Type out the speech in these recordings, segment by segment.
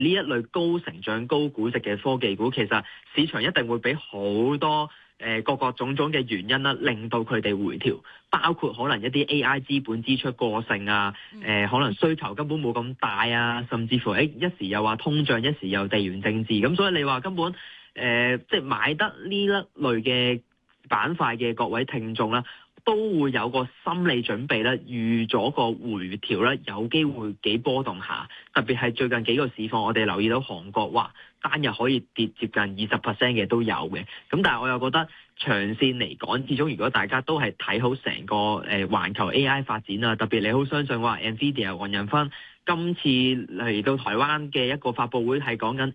呢一類高成長、高估值嘅科技股，其實市場一定會俾好多各個種種嘅原因啦，令到佢哋回調，包括可能一啲 AI 資本支出過剩啊，可能需求根本冇咁大啊，甚至乎一時又話通脹，一時又地緣政治，咁所以你話根本即係買得呢一類嘅板塊嘅各位聽眾啦，都會有個心理準備咧，預咗個回調咧，有機會幾波動下。特別係最近幾個市況，我哋留意到韓國哇，單日可以跌接近20% 嘅都有嘅。咁但係我又覺得長線嚟講，始終如果大家都係睇好成個環球 AI 發展啊，特別你好相信話 NVIDIA 黃仁勳今次嚟到台灣嘅一個發佈會係講緊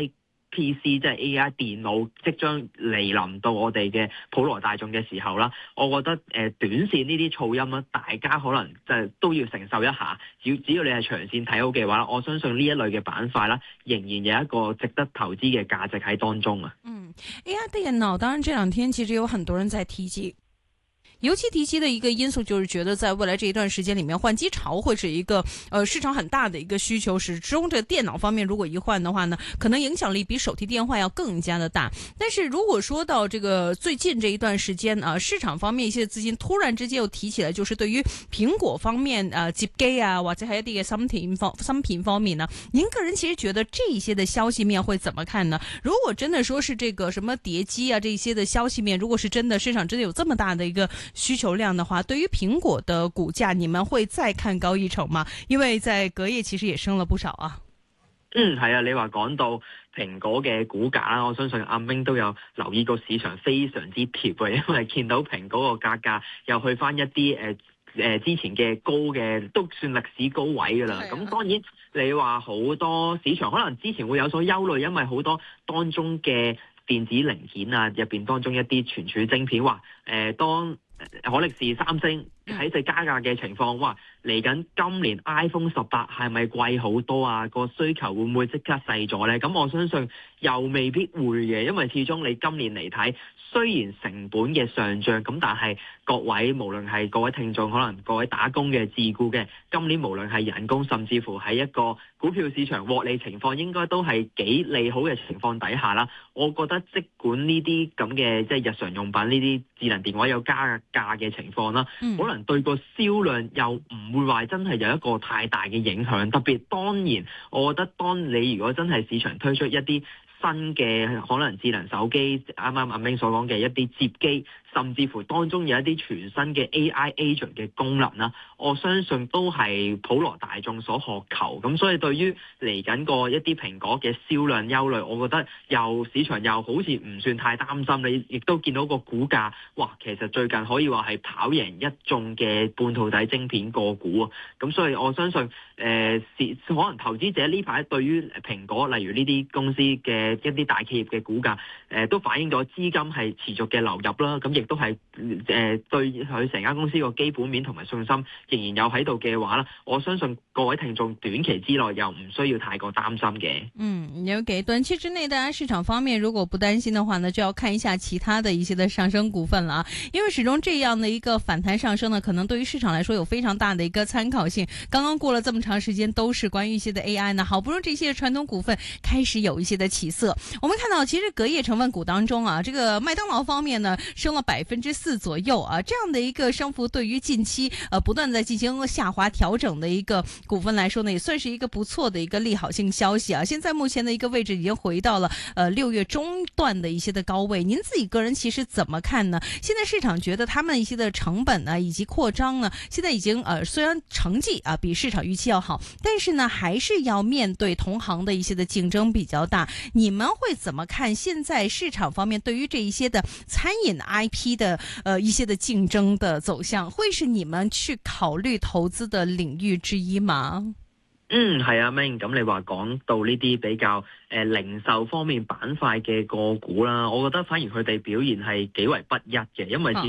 AI。PC 即係 AI 電腦即將嚟臨到我哋嘅普羅大眾嘅時候啦，我覺得短線呢啲噪音啦，大家可能就都要承受一下。只要你係長線睇好嘅話，我相信呢一類嘅板塊啦，仍然有一個值得投資嘅價值喺當中啊。 AI 電腦當然這兩天其實有很多人在提及。尤其提及的一個因素就是覺得在未來這一段時間裏面換機潮會是一個市場很大的一個需求，始終這個電腦方面如果一換的話呢，可能影響力比手提電話要更加的大。但是如果說到這個最近這一段時間啊，市場方面一些資金突然之間又提起來，就是對於蘋果方面接機啊或者係一啲嘅芯片方面呢，您個人其實覺得這一些的消息面會怎麼看呢？如果真的說是這個什麼疊機啊這一些的消息面，如果是真的市場真的有這麼大的一個需求量的話，對於蘋果的股價，你們會再看高一籌嗎？因為在隔夜其實也升了不少啊。 係啊，你話講到蘋果嘅股價啦，我相信阿明都有留意過市場非常之貼嘅，因為見到蘋果個價格又去翻一啲之前嘅高嘅，都算歷史高位噶啦。咁當然你話好多市場可能之前會有所憂慮，因為好多當中嘅電子零件啊，入邊當中一啲存儲晶片，話當可力士、三星喺度加價嘅情況，哇！嚟緊今年 iPhone 18係咪貴好多啊？個需求會唔會即刻細咗呢？咁我相信又未必會嘅，因為始終你今年嚟睇，雖然成本嘅上漲，咁但係各位無論係各位聽眾，可能各位打工嘅自僱嘅，今年無論係人工，甚至乎喺一個股票市場獲利情況，應該都係幾利好嘅情況底下啦。我覺得即管呢啲咁嘅即係日常用品呢啲智能電話有加價嘅情況啦，可能對個銷量又唔會話真係有一個太大嘅影響。特別當然，我覺得當你如果真係市場推出一啲新嘅可能智能手機，啱啱阿明所講嘅一啲接機，甚至乎當中有一啲全新嘅 AI agent 嘅功能啦，我相信都係普羅大眾所渴求。咁所以對於嚟緊個一啲蘋果嘅銷量憂慮，我覺得市場又好似唔算太擔心。你亦都見到個股價，哇，其實最近可以話係跑贏一眾嘅半導體晶片個股啊。咁所以我相信可能投資者呢排對於蘋果例如呢啲公司嘅一啲大企業嘅股價都反映咗資金係持續嘅流入啦。咁亦都係對佢成間公司個基本面同埋信心仍然有喺度嘅話啦，我相信各位聽眾短期之內又唔需要太過擔心嘅。 OK， 短期之內大家市場方面如果不擔心的話呢，就要看一下其他的一些的上升股份了啊。因為始終這樣的一個反彈上升呢，可能對於市場來說有非常大的一個參考性。剛剛過了這麼長時間都是關於一些的 AI 呢，好不容易這些傳統股份開始有一些的起色。我們看到其實隔夜成分股當中啊，這個麥當勞方面呢升了4%左右啊，這樣的一個升幅對於近期不斷在進行下滑調整的一個股份來說呢，也算是一個不錯的一個利好性消息啊。現在目前的一個位置已經回到了6月中段的一些的高位，您自己個人其實怎麼看呢？現在市場覺得他們一些的成本呢以及擴張呢，現在已經雖然成績啊比市場預期要好，但是呢還是要面對同行的一些的競爭比較大。你們會怎麼看現在市場方面對於這一些的餐飲 IP 的一些的競爭的走向，會是你們去考慮投資的領域之一嗎？ 係啊，Ming，咁你話講到呢啲比較零售方面板塊嘅個股啦，我覺得反而佢哋表現係幾為不一嘅，因為始終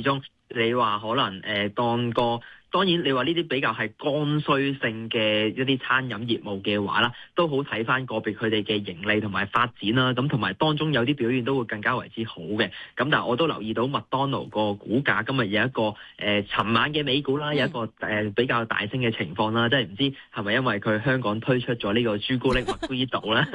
你話可能當然你話呢啲比較係剛需性嘅一啲餐飲業務嘅話啦，都好睇翻個別佢哋嘅盈利同埋發展啦。咁同埋當中有啲表現都會更加為之好嘅。咁但係我都留意到麥當勞個股價今日有一個尋晚嘅美股啦，有一個比較大升嘅情況啦。即係唔知係咪因為佢香港推出咗呢個朱古力麥瑰島啦？